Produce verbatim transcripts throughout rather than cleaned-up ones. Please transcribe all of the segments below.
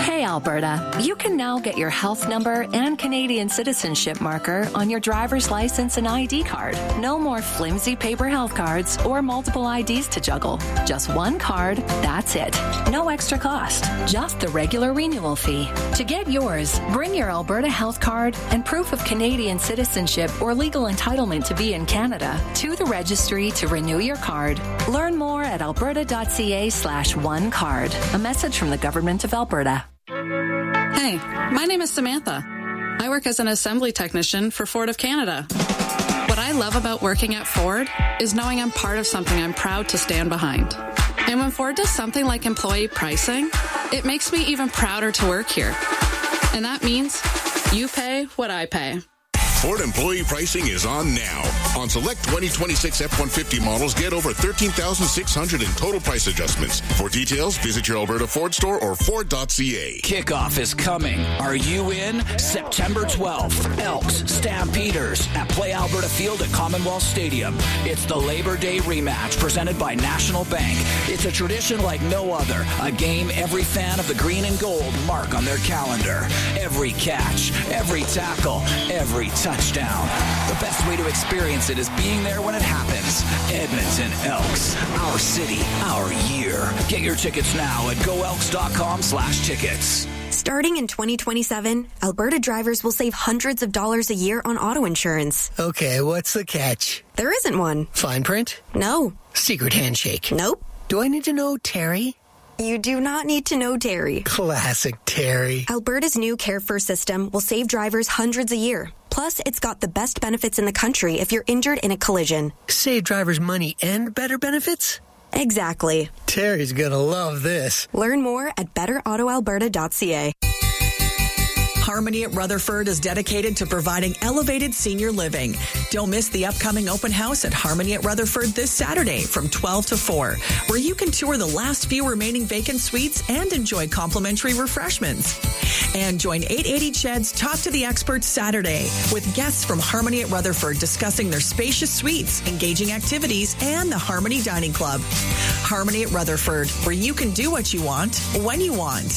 Hey, Alberta, you can now get your health number and Canadian citizenship marker on your driver's license and I D card. No more flimsy paper health cards or multiple I Ds to juggle. Just one card, that's it. No extra cost, just the regular renewal fee. To get yours, bring your Alberta health card and proof of Canadian citizenship or legal entitlement to be in Canada to the registry to renew your card. Learn more at alberta.ca slash one card. A message from the Government of Alberta. Hey, my name is Samantha. I work as an assembly technician for Ford of Canada. What I love about working at Ford is knowing I'm part of something I'm proud to stand behind. And when Ford does something like employee pricing, it makes me even prouder to work here. And that means you pay what I pay. Ford employee pricing is on now. On select twenty twenty-six F one fifty models, get over thirteen thousand six hundred in total price adjustments. For details, visit your Alberta Ford store or Ford dot C A. Kickoff is coming. Are you in? September twelfth, Elks Stampeders at Play Alberta Field at Commonwealth Stadium. It's the Labor Day rematch presented by National Bank. It's a tradition like no other. A game every fan of the green and gold mark on their calendar. Every catch, every tackle, every touchdown. The best way to experience it is being there when it happens. Edmonton Elks, our city, our year. Get your tickets now at go elks dot com slash tickets. Starting in twenty twenty-seven, Alberta drivers will save hundreds of dollars a year on auto insurance. Okay, what's the catch? There isn't one. Fine print? No. Secret handshake? Nope. Do I need to know Terry? You do not need to know Terry. Classic Terry. Alberta's new Care First system will save drivers hundreds a year. Plus, it's got the best benefits in the country if you're injured in a collision. Save drivers money and better benefits? Exactly. Terry's gonna love this. Learn more at better auto alberta dot c a. Harmony at Rutherford is dedicated to providing elevated senior living. Don't miss the upcoming open house at Harmony at Rutherford this Saturday from twelve to four, where you can tour the last few remaining vacant suites and enjoy complimentary refreshments. And join eight eighty C H E D's Talk to the Experts Saturday with guests from Harmony at Rutherford discussing their spacious suites, engaging activities, and the Harmony Dining Club. Harmony at Rutherford, where you can do what you want, when you want.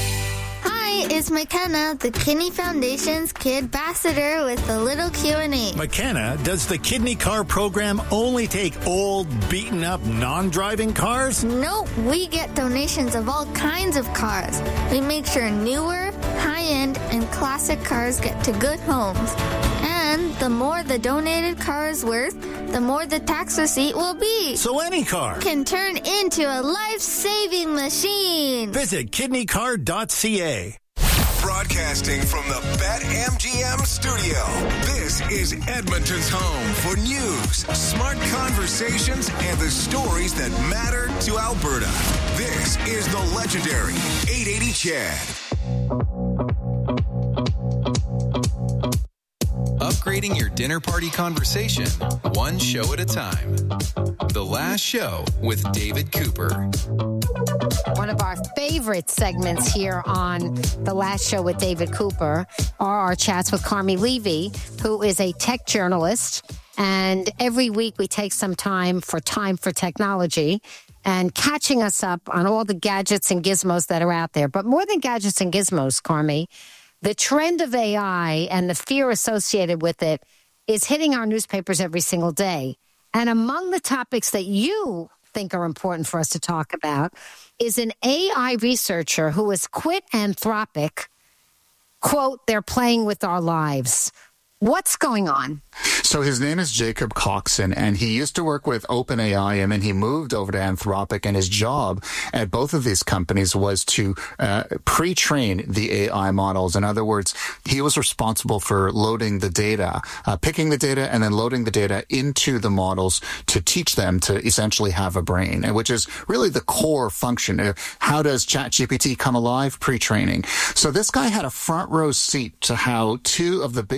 Hi, it's McKenna, the Kidney Foundation's Kid Ambassador with a little Q and A. McKenna, does the Kidney Car program only take old, beaten-up, non-driving cars? Nope, we get donations of all kinds of cars. We make sure newer, high-end, and classic cars get to good homes. And the more the donated car is worth, the more the tax receipt will be. So any car can turn into a life-saving machine. Visit kidney car dot c a. Broadcasting from the BetMGM studio, this is Edmonton's home for news, smart conversations, and the stories that matter to Alberta. This is the legendary eight eighty C H E D. Upgrading your dinner party conversation, one show at a time. The Last Show with David Cooper. One of our favorite segments here on The Last Show with David Cooper are our chats with Carmi Levy, who is a tech journalist. And every week we take some time for Time for Technology and catching us up on all the gadgets and gizmos that are out there. But more than gadgets and gizmos, Carmi, the trend of A I and the fear associated with it is hitting our newspapers every single day. And among the topics that you think are important for us to talk about is an A I researcher who has quit Anthropic. Quote, they're playing with our lives. What's going on? So his name is Jacob Coxon, and he used to work with OpenAI, and then he moved over to Anthropic, and his job at both of these companies was to uh, pre-train the A I models. In other words, he was responsible for loading the data, uh, picking the data, and then loading the data into the models to teach them to essentially have a brain, which is really the core function. Uh, how does ChatGPT come alive? Pre-training. So this guy had a front row seat to how two of the biggest A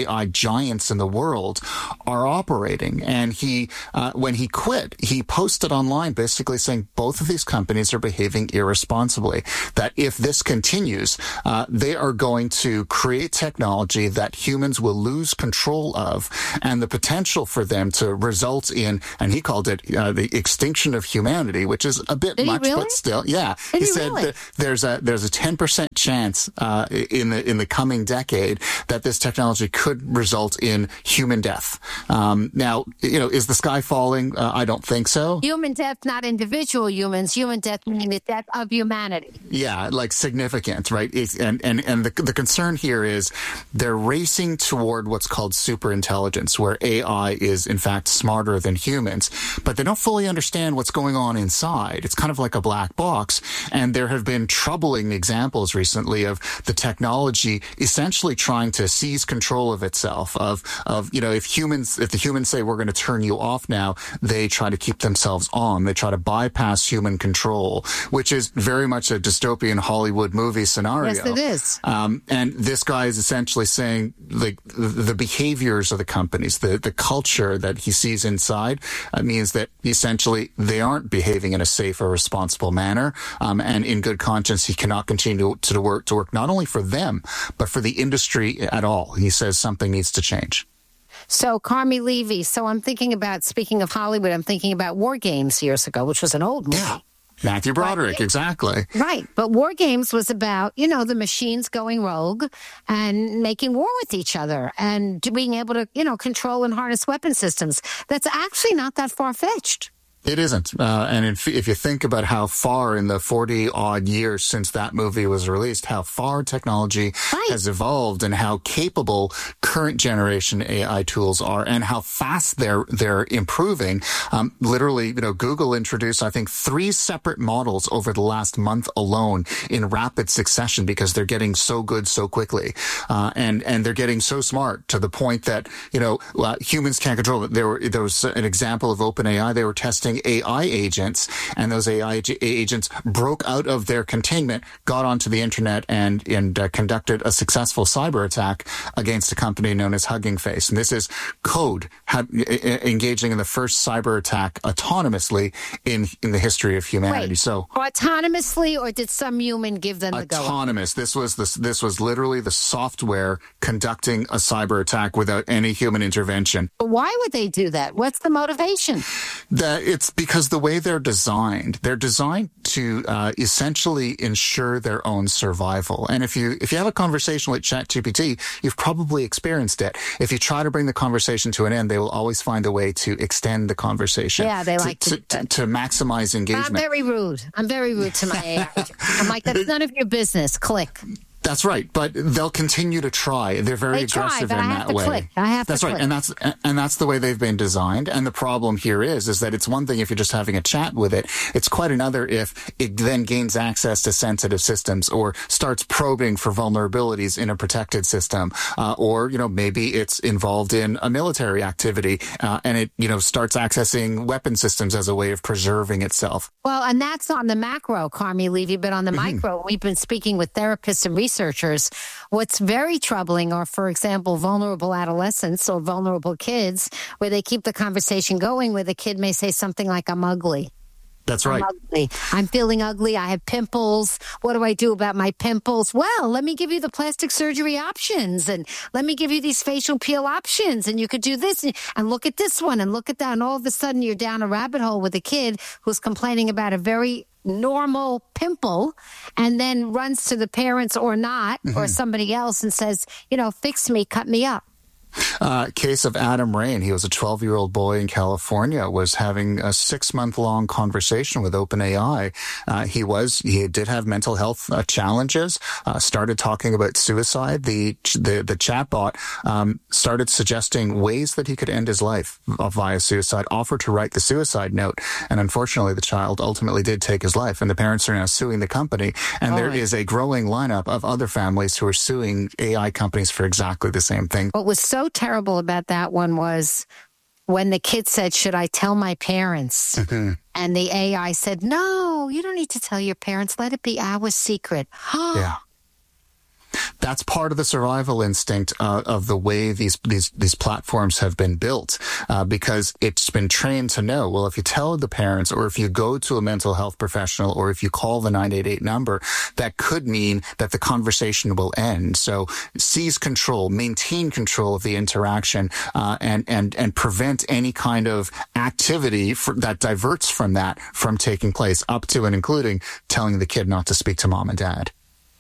I giants in the world are operating. And he, uh, when he quit, he posted online basically saying both of these companies are behaving irresponsibly, that if this continues, uh, they are going to create technology that humans will lose control of, and the potential for them to result in, and he called it uh, the extinction of humanity, which is a bit Did much, he really? but still, yeah. Did he, he said really? that there's a there's a ten percent chance uh, in the in the coming decade that this technology could result in human death. Um, now, you know, is the sky falling? Uh, I don't think so. Human death, not individual humans. Human death meaning the death of humanity. Yeah, like significant, right? It's, and and and the the concern here is they're racing toward what's called superintelligence, where A I is in fact smarter than humans, but they don't fully understand what's going on inside. It's kind of like a black box, and there have been troubling examples recently of the technology essentially trying to seize control of itself. Of of you know, if humans, if the humans say we're going to turn you off now, they try to keep themselves on. They try to bypass human control, which is very much a dystopian Hollywood movie scenario. Yes, it is. Um, and this guy is essentially saying, like, the, the behaviors of the companies, the, the culture that he sees inside uh, means that essentially they aren't behaving in a safe or responsible manner. Um, and in good conscience, he cannot continue to, to work to work not only for them, but for the industry at all. He says something needs to change. So, Carmi Levy, so I'm thinking about, speaking of Hollywood, I'm thinking about War Games years ago, which was an old movie. Yeah. Matthew Broderick, right. Exactly. Right. But War Games was about, you know, the machines going rogue and making war with each other and being able to, you know, control and harness weapon systems. That's actually not that far-fetched. It isn't. Uh, and if, if you think about how far in the forty-odd years since that movie was released, how far technology right. has evolved and how capable current generation A I tools are and how fast they're they're improving. Um, literally, you know, Google introduced, I think, three separate models over the last month alone in rapid succession because they're getting so good so quickly. Uh, and, and they're getting so smart to the point that, you know, uh, humans can't control it. There, were, there was an example of OpenAI. They were testing A I agents, and those A I agents broke out of their containment, got onto the internet, and and uh, conducted a successful cyber attack against a company known as Hugging Face. And this is code had, uh, engaging in the first cyber attack autonomously in in the history of humanity. Wait, so autonomously, or did some human give them the go? Autonomous. This was this this was literally the software conducting a cyber attack without any human intervention. But why would they do that? What's the motivation? That it's because the way they're designed, they're designed to uh, essentially ensure their own survival. And if you if you have a conversation with ChatGPT, you've probably experienced it. If you try to bring the conversation to an end, they will always find a way to extend the conversation. Yeah, they to, like to, to, to, to maximize engagement. I'm very rude. I'm very rude to my A I. I'm like, that's none of your business. Click. That's right, but they'll continue to try. They're very they aggressive try, but in I have that to way. Click. I have that's to right, click. and that's and that's the way they've been designed. And the problem here is, is that it's one thing if you're just having a chat with it. It's quite another if it then gains access to sensitive systems or starts probing for vulnerabilities in a protected system, uh, or you know maybe it's involved in a military activity uh, and it you know starts accessing weapon systems as a way of preserving itself. Well, and that's on the macro, Carmi Levy, but on the mm-hmm. micro, we've been speaking with therapists and researchers. What's very troubling are, for example, vulnerable adolescents or vulnerable kids where they keep the conversation going where the kid may say something like, I'm ugly. That's right. I'm ugly. I'm feeling ugly. I have pimples. What do I do about my pimples? Well, let me give you the plastic surgery options and let me give you these facial peel options. And you could do this and look at this one and look at that. And all of a sudden you're down a rabbit hole with a kid who's complaining about a very normal pimple and then runs to the parents or not mm-hmm. or somebody else and says, you know, fix me, cut me up. Uh, case of Adam Rain. He was a twelve-year-old boy in California, was having a six-month-long conversation with OpenAI. Uh, he was, he did have mental health uh, challenges, uh, started talking about suicide. The, the, the chatbot, um, started suggesting ways that he could end his life via suicide, offered to write the suicide note. And unfortunately, the child ultimately did take his life. And the parents are now suing the company. And oh, there is a growing lineup of other families who are suing A I companies for exactly the same thing. What was so terrible about that one was when the kid said, should I tell my parents? Mm-hmm. And the A I said, no, you don't need to tell your parents. Let it be our secret. Yeah. that's part of the survival instinct uh, of the way these these these platforms have been built, uh, because it's been trained to know, well, if you tell the parents, or if you go to a mental health professional, or if you call the nine eight eight number, that could mean that the conversation will end. So seize control, maintain control of the interaction, uh, and and and prevent any kind of activity for, that diverts from that from taking place, up to and including telling the kid not to speak to mom and dad.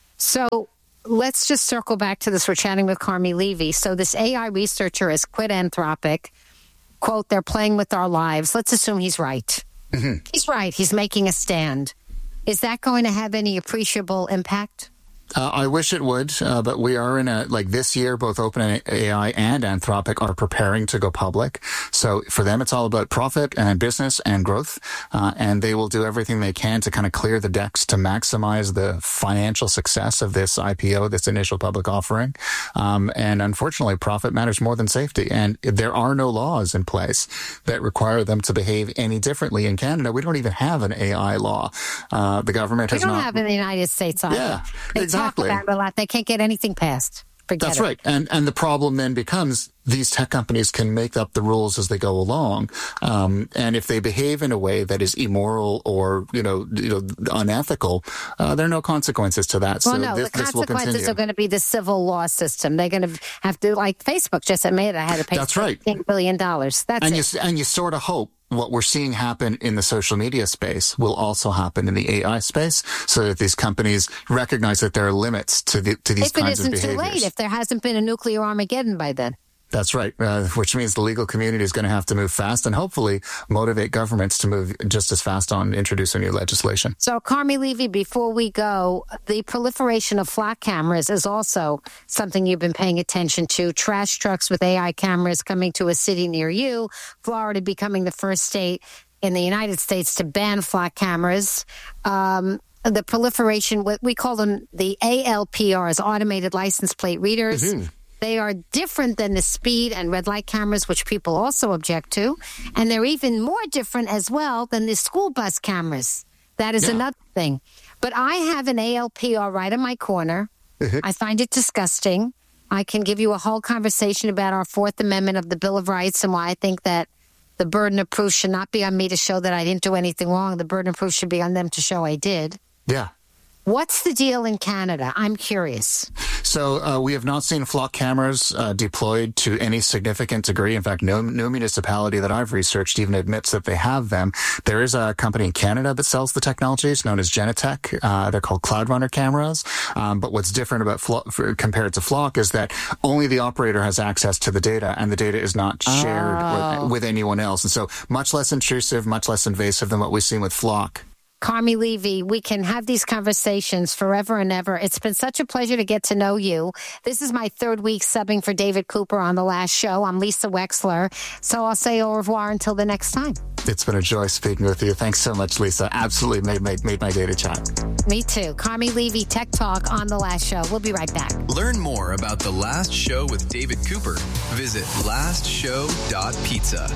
So let's just circle back to this. We're chatting with Carmi Levy. So this A I researcher has quit Anthropic. Quote, they're playing with our lives. Let's assume he's right. Mm-hmm. He's right. He's making a stand. Is that going to have any appreciable impact? Uh, I wish it would, uh, but we are in a, like this year, both OpenAI and Anthropic are preparing to go public. So for them, it's all about profit and business and growth. Uh, and they will do everything they can to kind of clear the decks to maximize the financial success of this I P O, this initial public offering. Um, and unfortunately, profit matters more than safety. And there are no laws in place that require them to behave any differently. In Canada, we don't even have an A I law. Uh, the government we has not. We not. don't have it in the United States either. Yeah, they exactly. Talk about it a lot. They can't get anything passed. Forget That's it. right. And and the problem then becomes these tech companies can make up the rules as they go along. Um, and if they behave in a way that is immoral or, you know, you know unethical, uh, there are no consequences to that. Well, so no, this, the this will consequences continue. are going to be the civil law system. They're going to have to, like Facebook just admitted, I had to pay That's right. fifteen billion dollars. That's and it. You, and you sort of hope what we're seeing happen in the social media space will also happen in the A I space, so that these companies recognize that there are limits to the, to these if it kinds of isn't behaviors. too late, if there hasn't been a nuclear Armageddon by then. That's right, uh, which means the legal community is going to have to move fast and hopefully motivate governments to move just as fast on introducing new legislation. So, Carmi Levy, before we go, the proliferation of flock cameras is also something you've been paying attention to. Trash trucks with A I cameras coming to a city near you, Florida becoming the first state in the United States to ban flock cameras. Um, the proliferation, what we call them the A L P Rs, automated license plate readers. Mm-hmm. They are different than the speed and red light cameras, which people also object to. And they're even more different as well than the school bus cameras. That is yeah. another thing. But I have an A L P R right in my corner. Mm-hmm. I find it disgusting. I can give you a whole conversation about our Fourth Amendment of the Bill of Rights and why I think that the burden of proof should not be on me to show that I didn't do anything wrong. The burden of proof should be on them to show I did. Yeah. What's the deal in Canada? I'm curious. So uh, we have not seen flock cameras uh, deployed to any significant degree. In fact, no, no municipality that I've researched even admits that they have them. There is a company in Canada that sells the technology. It's known as Genetec. Uh, they're called Cloud Runner cameras. Um, but what's different about flock, compared to flock is that only the operator has access to the data, and the data is not shared oh. with, with anyone else. And so much less intrusive, much less invasive than what we've seen with flock. Carmi Levy, we can have these conversations forever and ever. It's been such a pleasure to get to know you. This is my third week subbing for David Cooper on The Last Show. I'm Lisa Wexler. So I'll say au revoir until the next time. It's been a joy speaking with you. Thanks so much, Lisa. Absolutely made, made, made my day to chat. Me too. Carmi Levy, Tech Talk on The Last Show. We'll be right back. Learn more about The Last Show with David Cooper. Visit last show dot pizza.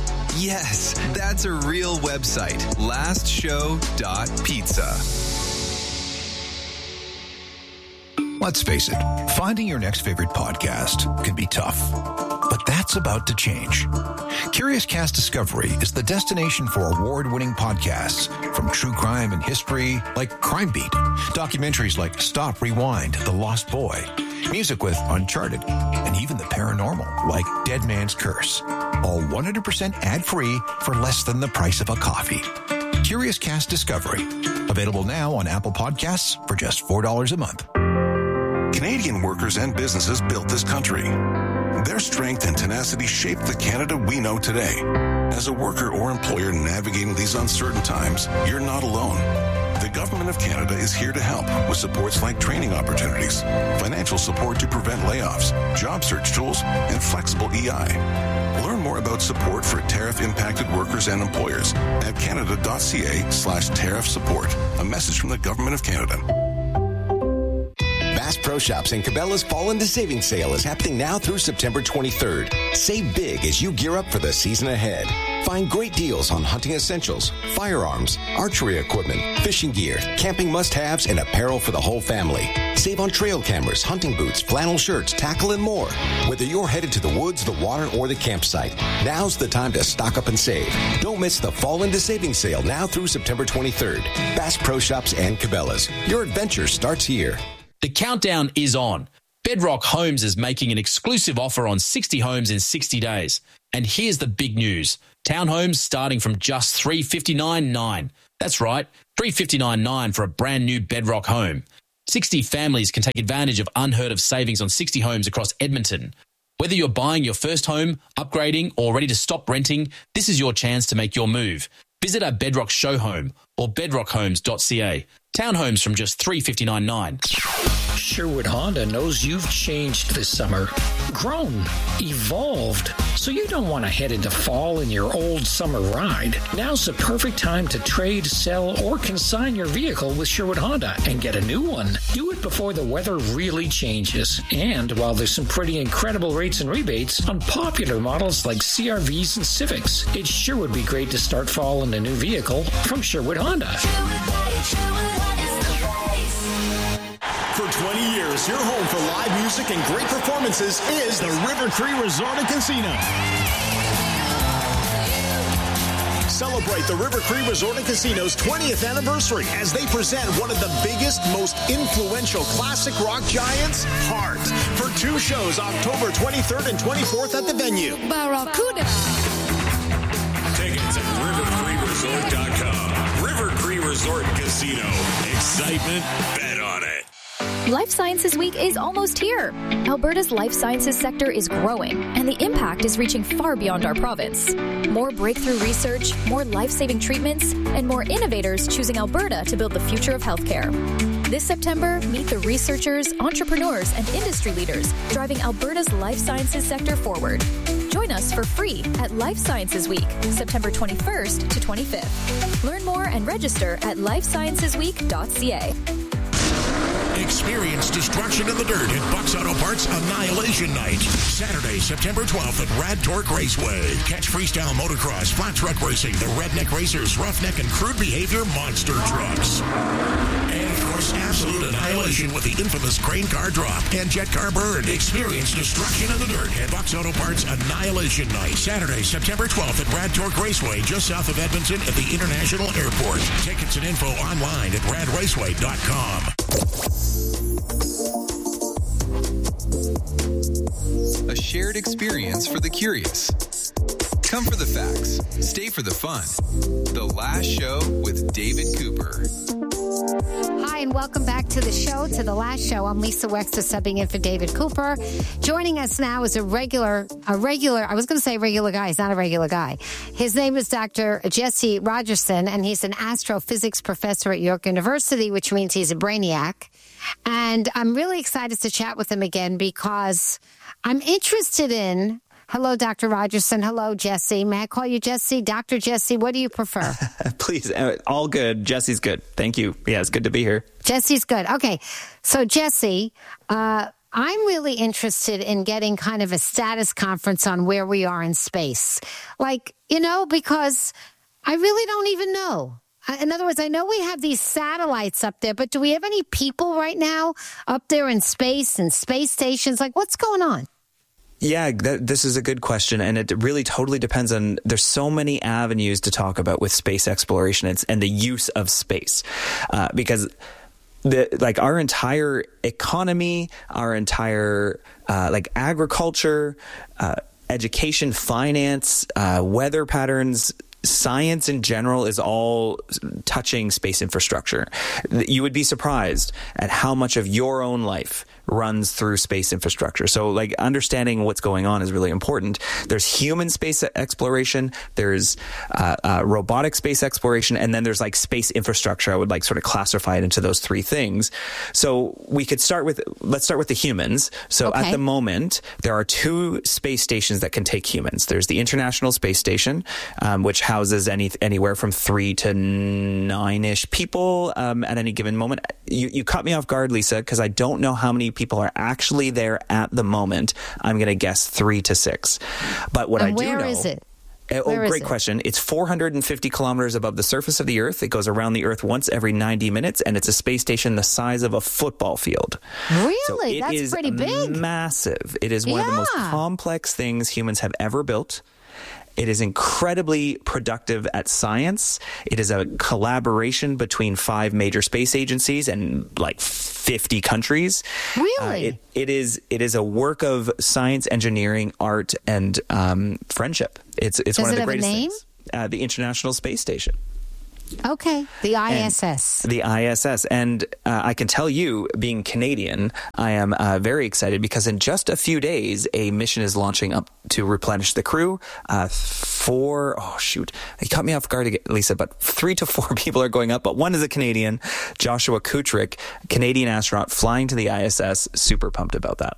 Yes, that's a real website, last show dot pizza. Let's face it, finding your next favorite podcast can be tough, but that's about to change. Curious Cast Discovery is the destination for award-winning podcasts, from true crime and history like Crime Beat, documentaries like Stop, Rewind, The Lost Boy, music with Uncharted, and even the paranormal like Dead Man's Curse. All one hundred percent ad-free for less than the price of a coffee. Curious Cast Discovery. Available now on Apple Podcasts for just four dollars a month. Canadian workers and businesses built this country. Their strength and tenacity shaped the Canada we know today. As a worker or employer navigating these uncertain times, you're not alone. The Government of Canada is here to help with supports like training opportunities, financial support to prevent layoffs, job search tools, and flexible E I. Learn more about support for tariff-impacted workers and employers at canada.ca slash tariff support. A message from the Government of Canada. Bass Pro Shops and Cabela's Fall into Savings Sale is happening now through September twenty-third. Save big as you gear up for the season ahead. Find great deals on hunting essentials, firearms, archery equipment, fishing gear, camping must-haves, and apparel for the whole family. Save on trail cameras, hunting boots, flannel shirts, tackle, and more. Whether you're headed to the woods, the water, or the campsite, now's the time to stock up and save. Don't miss the Fall into Savings sale now through September twenty-third. Bass Pro Shops and Cabela's. Your adventure starts here. The countdown is on. Bedrock Homes is making an exclusive offer on sixty homes in sixty days. And here's the big news. Townhomes starting from just three hundred fifty-nine dollars and nine cents. That's right, three hundred fifty-nine dollars and nine cents for a brand new Bedrock home. sixty families can take advantage of unheard of savings on sixty homes across Edmonton. Whether you're buying your first home, upgrading, or ready to stop renting, this is your chance to make your move. Visit our Bedrock show home or bedrock homes dot c a. Townhomes from just three hundred fifty-nine dollars and nine cents. Sherwood Honda knows you've changed this summer, grown, evolved, so you don't want to head into fall in your old summer ride. Now's the perfect time to trade, sell, or consign your vehicle with Sherwood Honda and get a new one. Do it before the weather really changes, and while there's some pretty incredible rates and rebates on popular models like C R Vs and Civics, it sure would be great to start fall in a new vehicle from Sherwood Honda. For twenty years, your home for live music and great performances is the River Cree Resort and Casino. Celebrate the River Cree Resort and Casino's twentieth anniversary as they present one of the biggest, most influential classic rock giants, Heart, for two shows October twenty-third and twenty-fourth at the venue. Barracuda. Tickets at river cree resort dot com. River Cree Resort and Casino. Excitement, bet on it. Life Sciences Week is almost here. Alberta's life sciences sector is growing, and the impact is reaching far beyond our province. More breakthrough research, more life-saving treatments, and more innovators choosing Alberta to build the future of healthcare. This September, meet the researchers, entrepreneurs, and industry leaders driving Alberta's life sciences sector forward. Join us for free at Life Sciences Week, September twenty-first to twenty-fifth. Learn more and register at life sciences week dot c a. Experience destruction in the dirt at Bucks Auto Parts Annihilation Night. Saturday, September twelfth at Rad Torque Raceway. Catch freestyle motocross, flat truck racing, the Redneck Racers, Roughneck, and Crude Behavior monster trucks. And, of course, absolute annihilation with the infamous crane car drop and jet car burn. Experience destruction in the dirt at Bucks Auto Parts Annihilation Night. Saturday, September twelfth at Rad Torque Raceway, just south of Edmonton at the International Airport. Tickets and info online at rad raceway dot com. A shared experience for the curious. Come for the facts. Stay for the fun. The Last Show with David Cooper. Hi, and welcome back to the show, to The Last Show. I'm Lisa Wexler, subbing in for David Cooper. Joining us now is a regular, a regular, I was going to say regular guy. He's not a regular guy. His name is Doctor Jesse Rogerson, and he's an astrophysics professor at York University, which means he's a brainiac. And I'm really excited to chat with him again because I'm interested in... Hello, Doctor Rogerson. Hello, Jesse. May I call you Jesse? Doctor Jesse, what do you prefer? Please, all good. Jesse's good. Thank you. Yeah, it's good to be here. Jesse's good. Okay. So, Jesse, uh, I'm really interested in getting kind of a status conference on where we are in space. Like, you know, because I really don't even know. In other words, I know we have these satellites up there, but do we have any people right now up there in space and space stations? Like, what's going on? Yeah, that, this is a good question, and it really totally depends on, there's so many avenues to talk about with space exploration and, and the use of space, uh, because the, like our entire economy, our entire uh, like agriculture, uh, education, finance, uh, weather patterns, science in general is all touching space infrastructure. You would be surprised at how much of your own life runs through space infrastructure. So like understanding what's going on is really important. There's human space exploration, there's uh, uh, robotic space exploration, and then there's like space infrastructure. I would like sort of classify it into those three things. So we could start with, let's start with the humans. So okay. At the moment, there are two space stations that can take humans. There's the International Space Station, um, which houses any anywhere from three to nine-ish people um, at any given moment. You, you caught me off guard, Lisa, because I don't know how many people are actually there at the moment. I'm going to guess three to six. But what and I do know... where is it? Uh, oh, Where is great it? question. It's four hundred fifty kilometers above the surface of the Earth. It goes around the Earth once every ninety minutes, and it's a space station the size of a football field. Really? So it That's is pretty big. Massive. It is one of the most Yeah. complex things humans have ever built. It is incredibly productive at science. It is a collaboration between five major space agencies and like fifty countries. Really? Uh, it, it is it is a work of science, engineering, art, and um, friendship. It's it's Does one of it the have a greatest name? things. Uh, the International Space Station. Okay, the I S S. The I S S. And uh, I can tell you, being Canadian, I am uh, very excited because in just a few days, a mission is launching up to replenish the crew. Uh, four, oh, shoot. You caught me off guard, again, Lisa, but three to four people are going up, but one is a Canadian, Joshua Kutrick, Canadian astronaut flying to the I S S. Super pumped about that.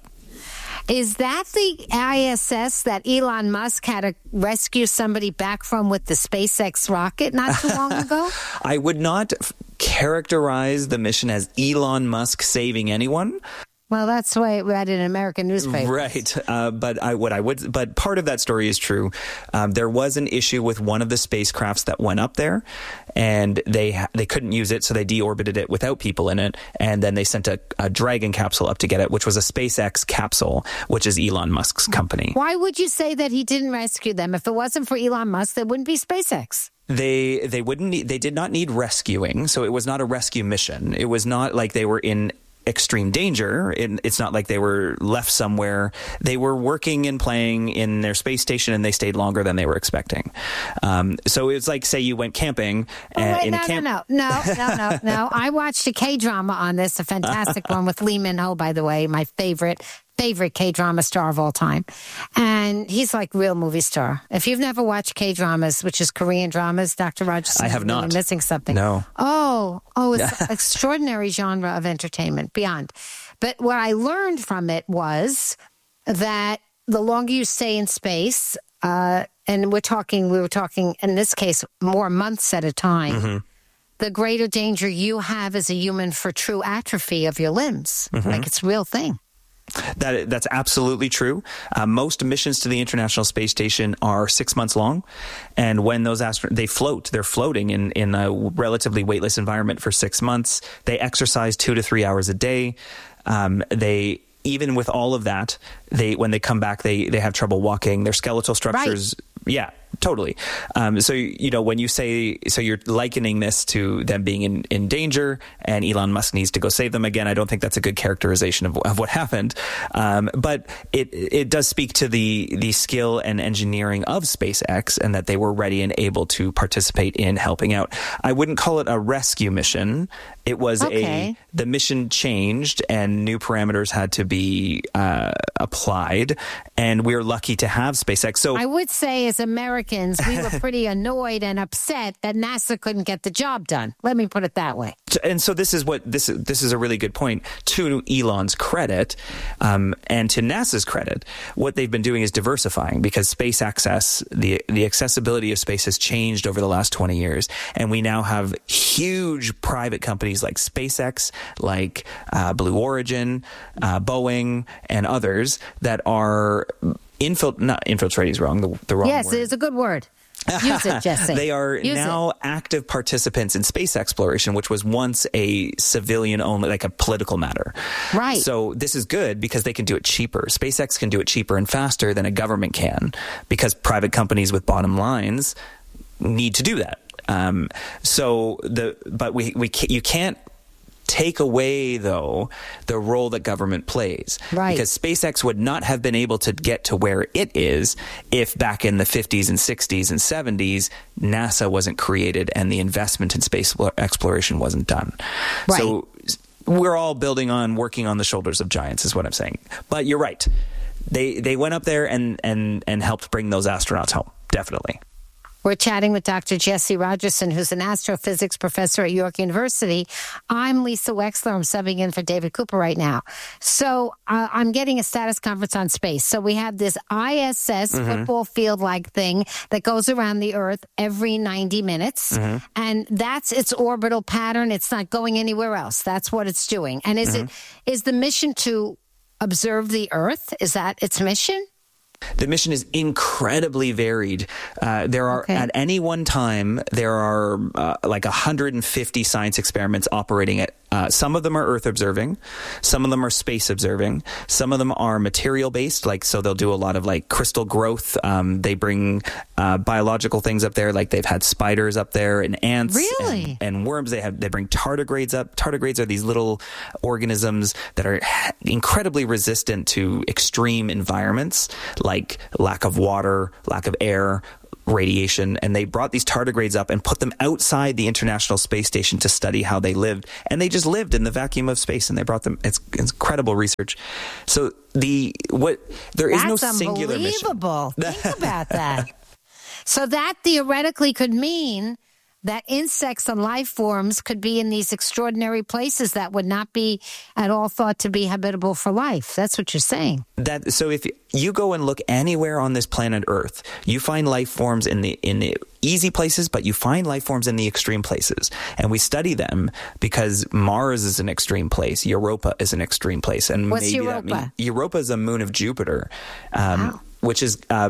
Is that the I S S that Elon Musk had to rescue somebody back from with the SpaceX rocket not too long ago? I would not f- characterize the mission as Elon Musk saving anyone. Well, that's the way it read in American newspapers. Right. Uh, but I, what I would, but part of that story is true. Um, there was an issue with one of the spacecrafts that went up there, and they they couldn't use it, so they deorbited it without people in it, and then they sent a, a Dragon capsule up to get it, which was a SpaceX capsule, which is Elon Musk's company. Why would you say that he didn't rescue them? If it wasn't for Elon Musk, there wouldn't be SpaceX. They they wouldn't need, they did not need rescuing, so it was not a rescue mission. It was not like they were in extreme danger. It, it's not like they were left somewhere. They were working and playing in their space station, and they stayed longer than they were expecting. Um, so it's like, say you went camping. Oh, uh, wait, in no, a camp- no, no, no, no, no, no. I watched a K-drama on this, a fantastic one with Lee Min-ho, by the way, my favorite, favorite K-drama star of all time. And he's like real movie star. If you've never watched K-dramas, which is Korean dramas, Doctor Rogerson, I have you're not. missing something. No. Oh, oh, it's an extraordinary genre of entertainment, beyond. But what I learned from it was that the longer you stay in space, uh, and we're talking, we were talking, in this case, more months at a time, Mm-hmm. the greater danger you have as a human for true atrophy of your limbs. Mhm. Like it's a real thing. That that's absolutely true. Uh, most missions to the International Space Station are six months long, and when those astronauts they float, they're floating in in a relatively weightless environment for six months. They exercise two to three hours a day. Um, they even with all of that, they when they come back, they they have trouble walking. Their skeletal structures, right. yeah. Totally. Um, so, you know, when you say, so you're likening this to them being in, in danger and Elon Musk needs to go save them again. I don't think that's a good characterization of, of what happened. Um, but it it does speak to the, the skill and engineering of SpaceX and that they were ready and able to participate in helping out. I wouldn't call it a rescue mission. It was Okay. a, the mission changed and new parameters had to be uh, applied. And we're lucky to have SpaceX. So I would say as Americans, we were pretty annoyed and upset that NASA couldn't get the job done. Let me put it that way. And so this is what this is, this is a really good point. To Elon's credit, um, and to NASA's credit, what they've been doing is diversifying because space access, the the accessibility of space has changed over the last twenty years, and we now have huge private companies like SpaceX, like uh, Blue Origin, uh, Boeing, and others that are infil not infiltrating is wrong the, the wrong Yes, word. it's a good word. Use it, Jesse. They are Use now it. active participants in space exploration, which was once a civilian only, like a political matter. Right. So this is good because they can do it cheaper. SpaceX can do it cheaper and faster than a government can because private companies with bottom lines need to do that. Um, so the but we we can't, you can't take away, though, the role that government plays. Right. Because SpaceX would not have been able to get to where it is if back in the fifties and sixties and seventies, NASA wasn't created and the investment in space exploration wasn't done. Right. So we're all building on, working on the shoulders of giants is what I'm saying. But you're right. They they went up there and, and, and helped bring those astronauts home. Definitely. We're chatting with Doctor Jesse Rogerson, who's an astrophysics professor at York University. I'm Lisa Wexler. I'm subbing in for David Cooper right now. So uh, I'm getting a status conference on space. So we have this I S S Mhm. football field-like thing that goes around the Earth every ninety minutes. Mhm. And that's its orbital pattern. It's not going anywhere else. That's what it's doing. And is Mhm. it is the mission to observe the Earth? Is that its mission? The mission is incredibly varied. Uh, there are, okay. at any one time, there are uh, like one hundred fifty science experiments operating at. Uh, some of them are Earth observing, some of them are space observing, some of them are material based, like so they'll do a lot of like crystal growth. Um, they bring uh, biological things up there, like they've had spiders up there and ants, really, and, and worms. They have they bring tardigrades up. Tardigrades are these little organisms that are incredibly resistant to extreme environments, like lack of water, lack of air, radiation, and they brought these tardigrades up and put them outside the International Space Station to study how they lived, and they just lived in the vacuum of space, and they brought them. It's, it's incredible research. So the what there is That's no singular mission. Unbelievable. Think about that. So that theoretically could mean that insects and life forms could be in these extraordinary places that would not be at all thought to be habitable for life. That's what you're saying. That so if you go and look anywhere on this planet Earth, you find life forms in the in the easy places, but you find life forms in the extreme places. And we study them because Mars is an extreme place. Europa is an extreme place. And What's maybe Europa? That mean, Europa is a moon of Jupiter. Um, wow. Which is uh,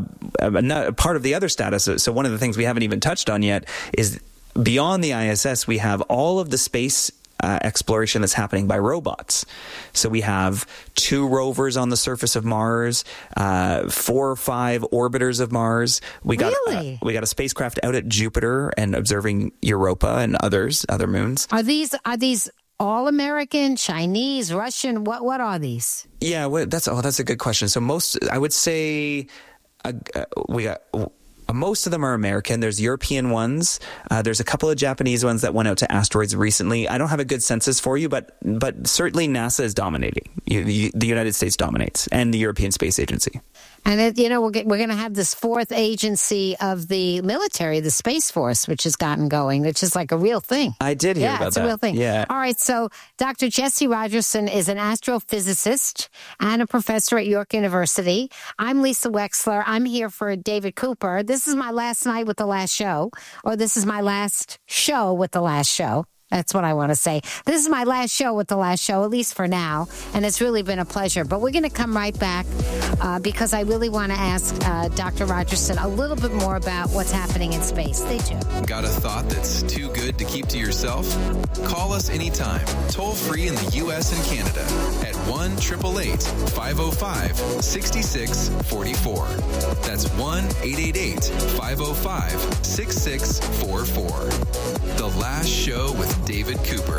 a part of the other status. So one of the things we haven't even touched on yet is beyond the I S S, we have all of the space uh, exploration that's happening by robots. So we have two rovers on the surface of Mars, uh, four or five orbiters of Mars. We got really? uh, we got a spacecraft out at Jupiter and observing Europa and others, other moons. Are these are these all American, Chinese, Russian? What what are these? Yeah, well, that's oh, that's a good question. So most, I would say, uh, uh, we got. Uh, Most of them are American. There's European ones. Uh, there's a couple of Japanese ones that went out to asteroids recently. I don't have a good census for you, but but certainly NASA is dominating. You, you, the United States dominates, and the European Space Agency. And, it, you know, we're, we're going to have this fourth agency of the military, the Space Force, which has gotten going, which is like a real thing. I did hear yeah, about it's that. Yeah, it's a real thing. Yeah. All right, so Doctor Jesse Rogerson is an astrophysicist and a professor at York University. I'm Lisa Wexler. I'm here for David Cooper. This is my last night with The Last Show, or this is my last show with The Last Show. That's what I want to say. This is my last show with The Last Show, at least for now, and it's really been a pleasure. But we're going to come right back uh, because I really want to ask uh, Doctor Rogerson a little bit more about what's happening in space. Stay tuned. Got a thought that's too good to keep to yourself? Call us anytime, toll free in the U S and Canada at one eight eight eight, five oh five, six six four four. That's one eight eight eight, five oh five, six six four four. The Last Show with David Cooper.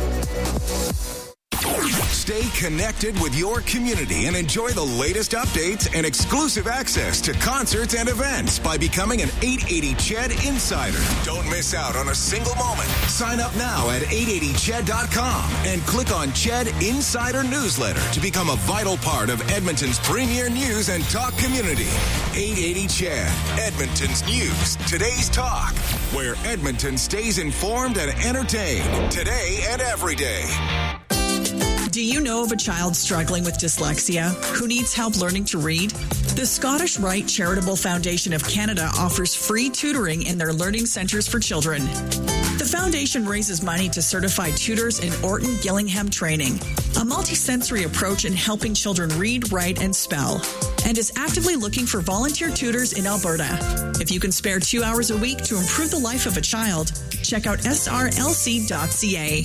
Stay connected with your community and enjoy the latest updates and exclusive access to concerts and events by becoming an eight eighty C H E D Insider. Don't miss out on a single moment. Sign up now at eight eighty C H E D dot com and click on C H E D Insider Newsletter to become a vital part of Edmonton's premier news and talk community. eight eighty C H E D, Edmonton's news, today's talk, where Edmonton stays informed and entertained today and every day. Do you know of a child struggling with dyslexia who needs help learning to read? The Scottish Rite Charitable Foundation of Canada offers free tutoring in their learning centres for children. The foundation raises money to certify tutors in Orton Gillingham training, a multisensory approach in helping children read, write, and spell, and is actively looking for volunteer tutors in Alberta. If you can spare two hours a week to improve the life of a child, check out S R L C dot C A.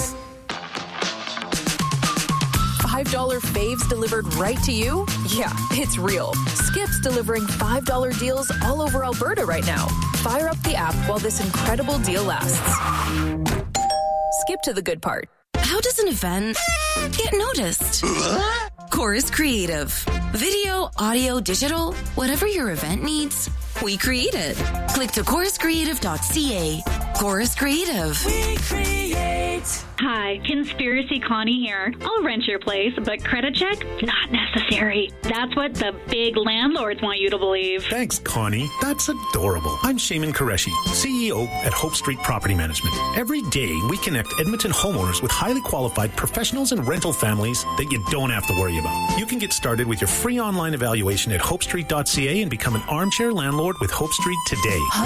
five dollar faves delivered right to you? Yeah, it's real. Skip's delivering five dollar deals all over Alberta right now. Fire up the app while this incredible deal lasts. Skip to the good part. How does an event get noticed? Chorus Creative. Video, audio, digital, whatever your event needs, we create it. Click to chorus creative dot C A. Chorus Creative. We create. Hi, Conspiracy Connie here. I'll rent your place, but credit check? Not necessary. That's what the big landlords want you to believe. Thanks, Connie. That's adorable. I'm Shaman Qureshi, C E O at Hope Street Property Management. Every day, we connect Edmonton homeowners with highly qualified professionals and rental families that you don't have to worry about. You can get started with your free online evaluation at hope street dot C A and become an armchair landlord with Hope Street today.